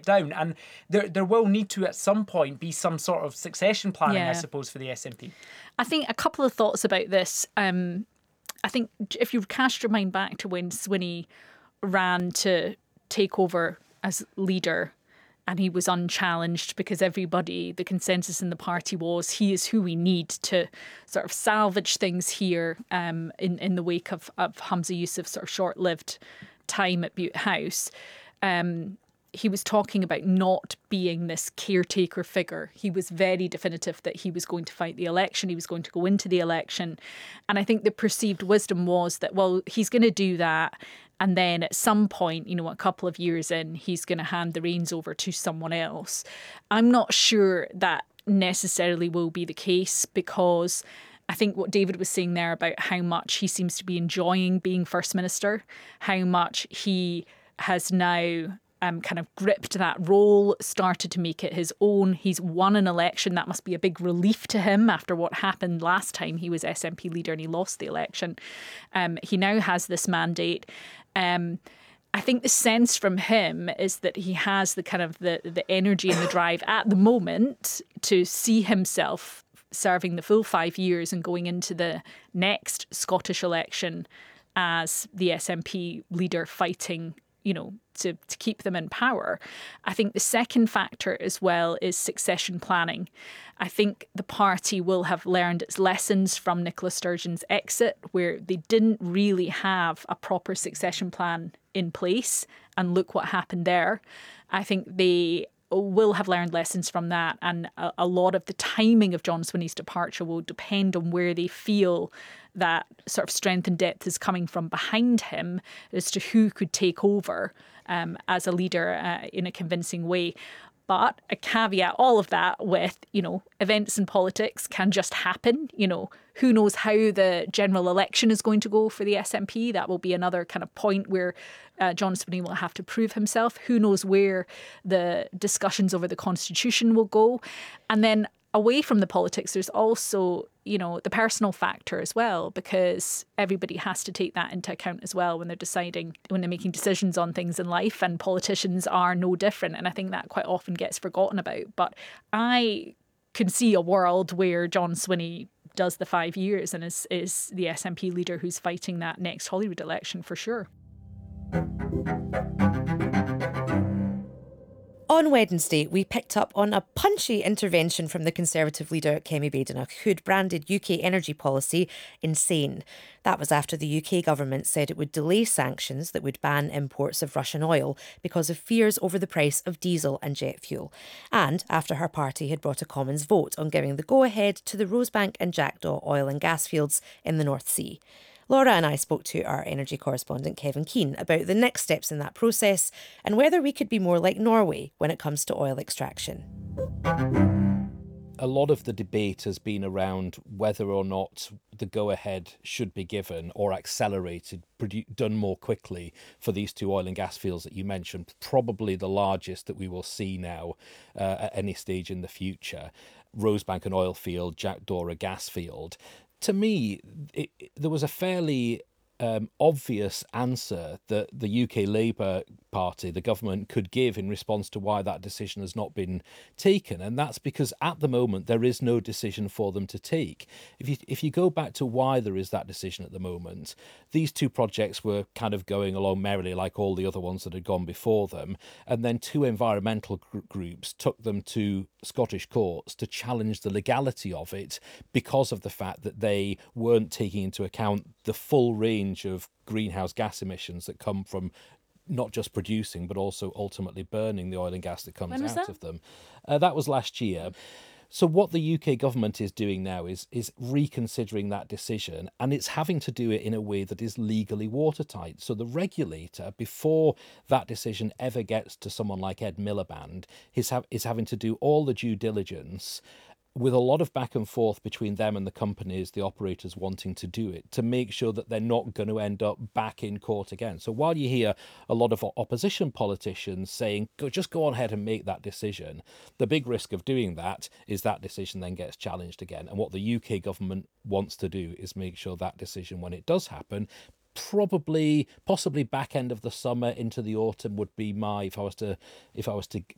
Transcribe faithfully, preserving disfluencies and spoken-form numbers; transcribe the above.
down. And there there will need to, at some point, be some sort of succession planning, Yeah. I suppose, for the S N P. I think a couple of thoughts about this. Um, I think if you cast your mind back to when Swinney ran to take over as leader and he was unchallenged because everybody, the consensus in the party was he is who we need to sort of salvage things here um, in, in the wake of, of Humza Yousaf's sort of short-lived time at Bute House. Um, he was talking about not being this caretaker figure. He was very definitive that he was going to fight the election. He was going to go into the election. And I think the perceived wisdom was that, well, he's going to do that. And then at some point, you know, a couple of years in, he's going to hand the reins over to someone else. I'm not sure that necessarily will be the case, because I think what David was saying there about how much he seems to be enjoying being First Minister, how much he has now um, kind of gripped that role, started to make it his own. He's won an election. That must be a big relief to him after what happened last time he was S N P leader and he lost the election. Um, he now has this mandate. Um, I think the sense from him is that he has the kind of the, the energy and the drive at the moment to see himself serving the full five years and going into the next Scottish election as the S N P leader, fighting, you know, to, to keep them in power. I think the second factor as well is succession planning. I think the party will have learned its lessons from Nicola Sturgeon's exit, where they didn't really have a proper succession plan in place. And look what happened there. I think they will have learned lessons from that. And a, a lot of the timing of John Swinney's departure will depend on where they feel that sort of strength and depth is coming from behind him as to who could take over um, as a leader uh, in a convincing way. But I caveat all of that with, you know, events in politics can just happen. You know, who knows how the general election is going to go for the S N P? That will be another kind of point where uh, John Swinney will have to prove himself. Who knows where the discussions over the constitution will go? And then away from the politics, there's also, you know, the personal factor as well, because everybody has to take that into account as well when they're deciding, when they're making decisions on things in life, and politicians are no different. And I think that quite often gets forgotten about. But I can see a world where John Swinney does the five years and is, is the S N P leader who's fighting that next Holyrood election for sure. On Wednesday, we picked up on a punchy intervention from the Conservative leader Kemi Badenoch, who'd branded U K energy policy insane. That was after the U K government said it would delay sanctions that would ban imports of Russian oil because of fears over the price of diesel and jet fuel. And after her party had brought a Commons vote on giving the go-ahead to the Rosebank and Jackdaw oil and gas fields in the North Sea. Laura and I spoke to our energy correspondent Kevin Keane about the next steps in that process and whether we could be more like Norway when it comes to oil extraction. A lot of the debate has been around whether or not the go-ahead should be given or accelerated, produ- done more quickly for these two oil and gas fields that you mentioned, probably the largest that we will see now uh, at any stage in the future. Rosebank, an oil field, Jackdaw, a gas field. To me, it, it, there was a fairly um, obvious answer that the U K Labour Party, the government, could give in response to why that decision has not been taken. And that's because at the moment there is no decision for them to take. If you if you go back to why there is that decision at the moment, these two projects were kind of going along merrily like all the other ones that had gone before them. And then two environmental gr- groups took them to Scottish courts to challenge the legality of it because of the fact that they weren't taking into account the full range of greenhouse gas emissions that come from not just producing, but also ultimately burning the oil and gas that comes When was out that? of them. Uh, that was last year. So what the U K government is doing now is is reconsidering that decision, and it's having to do it in a way that is legally watertight. So the regulator, before that decision ever gets to someone like Ed Miliband, is, ha- is having to do all the due diligence with a lot of back and forth between them and the companies, the operators wanting to do it, to make sure that they're not going to end up back in court again. So while you hear a lot of opposition politicians saying, go, just go on ahead and make that decision, the big risk of doing that is that decision then gets challenged again. And what the U K government wants to do is make sure that decision, when it does happen, probably, possibly back end of the summer into the autumn would be my, if I was to, if I was to